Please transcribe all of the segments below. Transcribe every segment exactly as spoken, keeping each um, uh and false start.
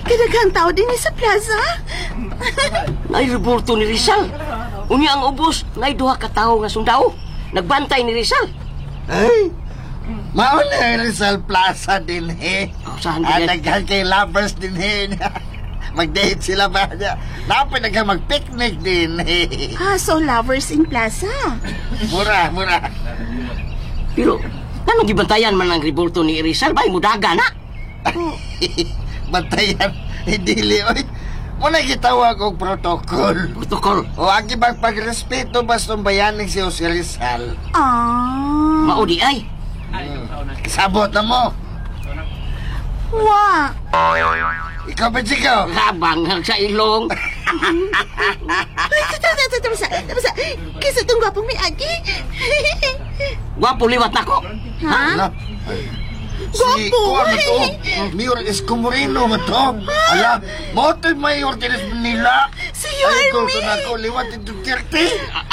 Kadaghang tao din sa plaza. Ay, reporto ni Rizal. Unya ang ubos, ngay duha ka tao nga sundao. Nagbantay ni Rizal. Ay, mauna yung Rizal Plaza din eh. Oh, saan At din? naghan kay lovers din eh. Mag-date sila ba niya? Napay naghan mag-picnic din eh. Ah, so lovers in plaza. Mura, mura. Pero, anong gibantayan man ang reporto ni Rizal? Bay, mudaga na. Bantayan, hindi liyoy. Muna gitawag og protocol. Protocol. O agi bang pagrespeto bastong bayaning si Jose Rizal. Ah. Maudi ay. Sabot na mo. Wa. Ikaw ba, Chico? Habang sa ilong. Ay, tata, tata, tata, tata, kisa itong gwapong may agi. Wapo liwat na ko. Ha? Ala. Si Gwapo, Kuan ay. to, Mayor Escomorino mo to. Ala, mo to yung Mayor Teres Manila. Si Ay, ko Yorme. to na ko, liwat ito Duterte.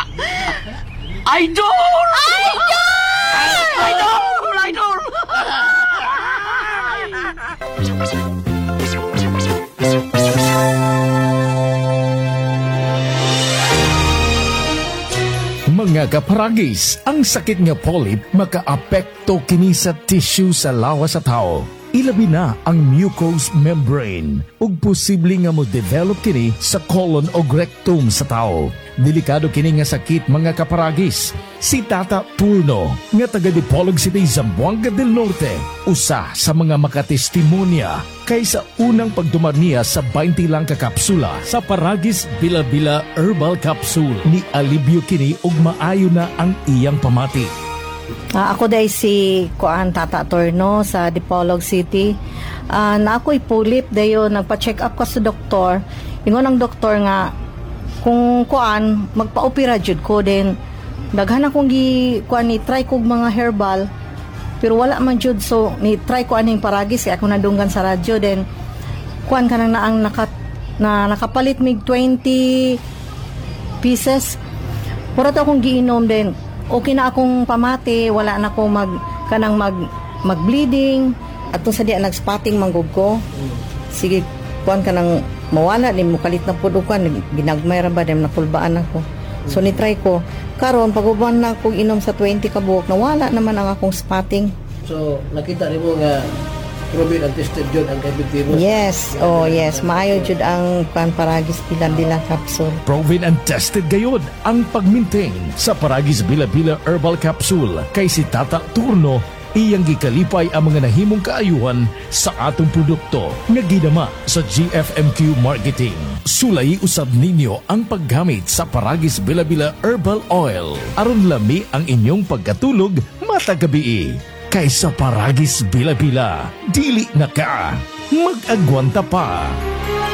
Idol! Idol! Idol! Idol! Mga kaparagis, ang sakit nga polyp makaapekto kini sa tissue sa lawas sa tao. Ilabi na ang mucous membrane ug posible nga mo develop kini sa colon o rectum sa tao. Delikado kini nga sakit mga kaparagis. Si Tata Turno nga taga Dipolog City, Zamboanga del Norte, usa sa mga makatestimonya kaysa unang pagdumar niya sa twenty lang ka kapsula sa Paragis Bila-Bila Herbal Capsule ni alibyo kini ug maayo na ang iyang pamati. Ah, ako day si Kuan Tata Torno sa Dipolog City. Ah, na ako'y pulip dayo nagpa-check up ko sa doktor. Ingon ang doktor nga kung kuan magpa-opera jud ko din. Daghan akong gi kuan ni try kog mga herbal pero wala man jud, so ni try ko aning Paragis kaya ako nadunggan sa radyo then kuan kanang naang naka, na nakapalit mig twenty pieces. Puro to akong giinom din. Okay na akong pamati, wala na akong mag kanang mag mag-bleeding atong sa diya nag-spotting manggug ko. Sige, kuan kanang mawala ni mukalit na pud kuan ginagmay ra ba dem napulbaan ako. So ni try ko karon paguban na akong inom sa twenty ka buok nawala naman ang akong spotting. So nakita nimo nga proven and tested jud ang epidemic. Yes, oh yes, maayo jud ang pan Paragis Bila-Bila Capsule. Proven and tested gayod ang pag-maintain sa Paragis Bila-Bila Herbal Capsule kay si Tata Turno iyang gikalipay ang mga nahimong kaayuhan sa atong produkto nga gidama sa G F M Q Marketing. Sulay usab ninyo ang paggamit sa Paragis Bila-Bila Herbal Oil aron lami ang inyong pagkatulog matag gabi. Kaysa Paragis Bila-Bila, dili na ka mag-agwanta pa.